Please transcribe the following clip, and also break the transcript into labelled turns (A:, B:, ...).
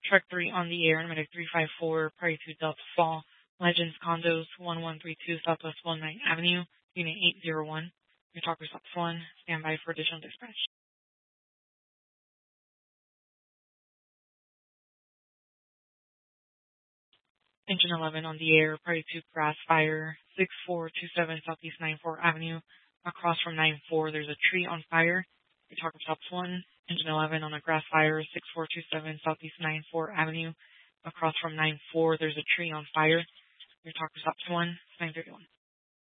A: Truck 3 on the air, Medic 354, Party 2 Delta Fall, Legends Condos, 1132 Southwest 19 Avenue, Unit 801. Your talker stops 1. Stand by for additional dispatch. Engine 11 on the air, Party 2 Grass Fire, 6427 Southeast 94 Avenue. Across from 94, there's a tree on fire. Your talker stops 1. Engine 11 on a grass fire, 6427 Southeast 94 Avenue. Across from 94, there's a tree on fire. Your talker stops 1, 931.